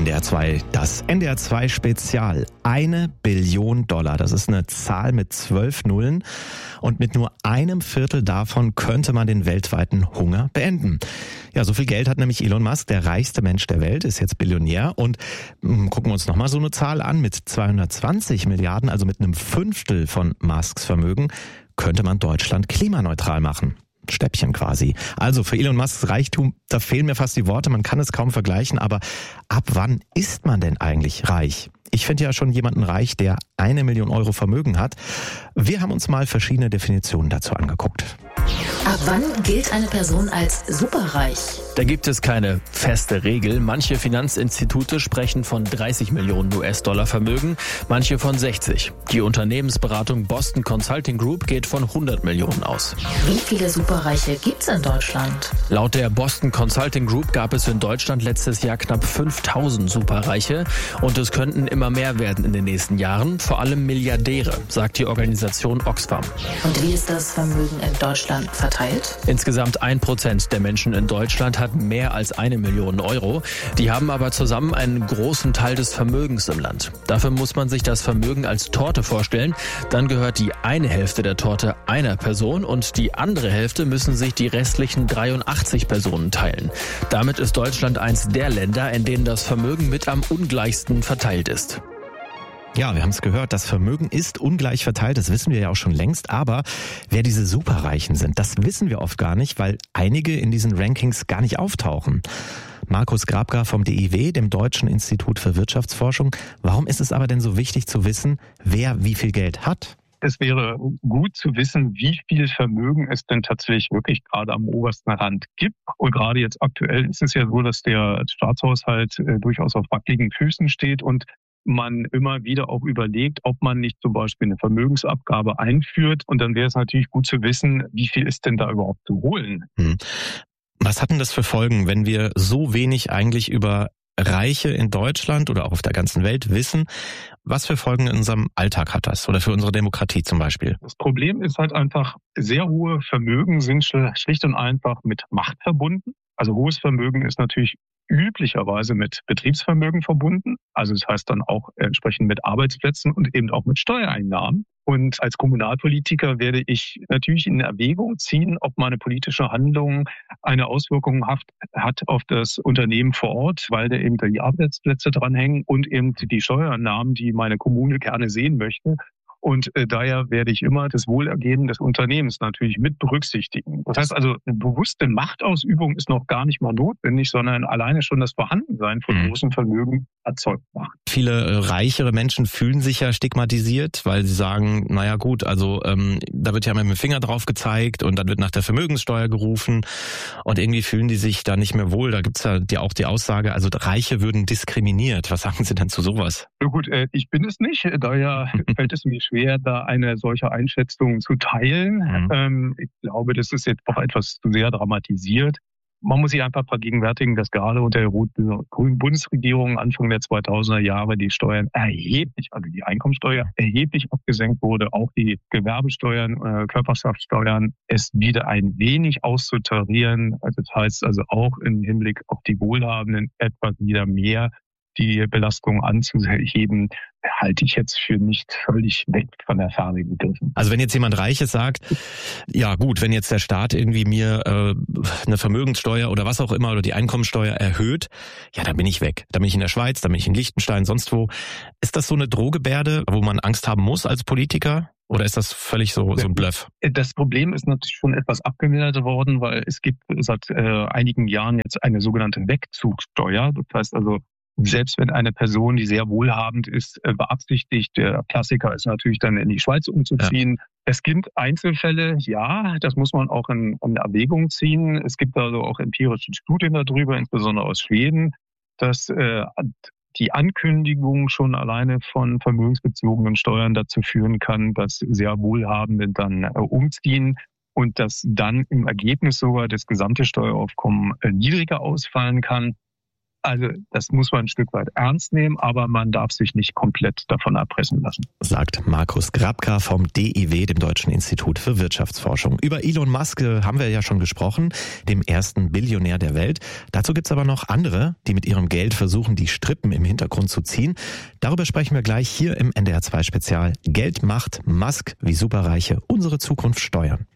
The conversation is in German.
NDR 2, das NDR 2 Spezial. $1 Billion, das ist eine Zahl mit 12 Nullen. Und mit nur einem Viertel davon könnte man den weltweiten Hunger beenden. Ja, so viel Geld hat nämlich Elon Musk, der reichste Mensch der Welt, ist jetzt Billionär. Und gucken wir uns nochmal so eine Zahl an. Mit 220 Milliarden, also mit einem Fünftel von Musks Vermögen, könnte man Deutschland klimaneutral machen. Stäbchen quasi. Also für Elon Musks Reichtum, da fehlen mir fast die Worte, man kann es kaum vergleichen, aber ab wann ist man denn eigentlich reich? Ich finde ja schon jemanden reich, der 1 Million Euro Vermögen hat. Wir haben uns mal verschiedene Definitionen dazu angeguckt. Ab wann gilt eine Person als superreich? Da gibt es keine feste Regel. Manche Finanzinstitute sprechen von 30 Millionen US-Dollar Vermögen, manche von 60. Die Unternehmensberatung Boston Consulting Group geht von 100 Millionen aus. Wie viele Superreiche gibt's in Deutschland? Laut der Boston Consulting Group gab es in Deutschland letztes Jahr knapp 5000 Superreiche und es könnten immer mehr werden in den nächsten Jahren, vor allem Milliardäre, sagt die Organisation Oxfam. Und wie ist das Vermögen in Deutschland verteilt? Insgesamt 1% der Menschen in Deutschland hat mehr als 1 Million Euro. Die haben aber zusammen einen großen Teil des Vermögens im Land. Dafür muss man sich das Vermögen als Torte vorstellen. Dann gehört die eine Hälfte der Torte einer Person und die andere Hälfte müssen sich die restlichen 83 Personen teilen. Damit ist Deutschland eins der Länder, in denen das Vermögen mit am ungleichsten verteilt ist. Ja, wir haben es gehört, das Vermögen ist ungleich verteilt, das wissen wir ja auch schon längst, aber wer diese Superreichen sind, das wissen wir oft gar nicht, weil einige in diesen Rankings gar nicht auftauchen. Markus Grabka vom DIW, dem Deutschen Institut für Wirtschaftsforschung. Warum ist es aber denn so wichtig zu wissen, wer wie viel Geld hat? Es wäre gut zu wissen, wie viel Vermögen es denn tatsächlich wirklich gerade am obersten Rand gibt. Und gerade jetzt aktuell ist es ja so, dass der Staatshaushalt durchaus auf wackeligen Füßen steht und man immer wieder auch überlegt, ob man nicht zum Beispiel eine Vermögensabgabe einführt. Und dann wäre es natürlich gut zu wissen, wie viel ist denn da überhaupt zu holen. Was hat denn das für Folgen, wenn wir so wenig eigentlich über Reiche in Deutschland oder auch auf der ganzen Welt wissen? Was für Folgen in unserem Alltag hat das oder für unsere Demokratie zum Beispiel? Das Problem ist halt einfach, sehr hohe Vermögen sind schlicht und einfach mit Macht verbunden. Also hohes Vermögen ist natürlich üblicherweise mit Betriebsvermögen verbunden. Also das heißt dann auch entsprechend mit Arbeitsplätzen und eben auch mit Steuereinnahmen. Und als Kommunalpolitiker werde ich natürlich in Erwägung ziehen, ob meine politische Handlung eine Auswirkung hat auf das Unternehmen vor Ort, weil da eben die Arbeitsplätze dranhängen und eben die Steuereinnahmen, die meine Kommune gerne sehen möchte. Und daher werde ich immer das Wohlergehen des Unternehmens natürlich mit berücksichtigen. Das heißt also, eine bewusste Machtausübung ist noch gar nicht mal notwendig, sondern alleine schon das Vorhandensein von großem Vermögen erzeugt Macht. Viele reichere Menschen fühlen sich ja stigmatisiert, weil sie sagen, naja gut, also da wird ja mit dem Finger drauf gezeigt und dann wird nach der Vermögenssteuer gerufen und irgendwie fühlen die sich da nicht mehr wohl. Da gibt's ja auch die Aussage, also Reiche würden diskriminiert. Was sagen Sie denn zu sowas? Na gut, ich bin es nicht, daher fällt es mir schwer, da eine solche Einschätzung zu teilen. Ich glaube, das ist jetzt auch etwas zu sehr dramatisiert. Man muss sich einfach vergegenwärtigen, dass gerade unter der grünen Bundesregierung Anfang der 2000er Jahre die Steuern erheblich, also die Einkommensteuer erheblich abgesenkt wurde, auch die Gewerbesteuern, Körperschaftssteuern, es wieder ein wenig auszutarieren. Also das heißt also auch im Hinblick auf die Wohlhabenden etwas wieder mehr die Belastung anzuheben, halte ich jetzt für nicht völlig weg von der Fahne gegriffen. Also wenn jetzt jemand Reiches sagt, ja gut, wenn jetzt der Staat irgendwie mir eine Vermögenssteuer oder was auch immer oder die Einkommensteuer erhöht, ja, dann bin ich weg. Dann bin ich in der Schweiz, dann bin ich in Liechtenstein, sonst wo. Ist das so eine Drohgebärde, wo man Angst haben muss als Politiker? Oder ist das völlig so ein Bluff? Das Problem ist natürlich schon etwas abgemildert worden, weil es gibt seit einigen Jahren jetzt eine sogenannte Wegzugsteuer. Das heißt also, selbst wenn eine Person, die sehr wohlhabend ist, beabsichtigt, der Klassiker ist natürlich dann in die Schweiz umzuziehen. Ja. Es gibt Einzelfälle, ja, das muss man auch in Erwägung ziehen. Es gibt also auch empirische Studien darüber, insbesondere aus Schweden, dass die Ankündigung schon alleine von vermögensbezogenen Steuern dazu führen kann, dass sehr Wohlhabende dann umziehen und dass dann im Ergebnis sogar das gesamte Steueraufkommen niedriger ausfallen kann. Also das muss man ein Stück weit ernst nehmen, aber man darf sich nicht komplett davon erpressen lassen. Sagt Markus Grabka vom DIW, dem Deutschen Institut für Wirtschaftsforschung. Über Elon Musk haben wir ja schon gesprochen, dem ersten Billionär der Welt. Dazu gibt's aber noch andere, die mit ihrem Geld versuchen, die Strippen im Hintergrund zu ziehen. Darüber sprechen wir gleich hier im NDR 2 Spezial. Geld macht Musk, wie Superreiche unsere Zukunft steuern.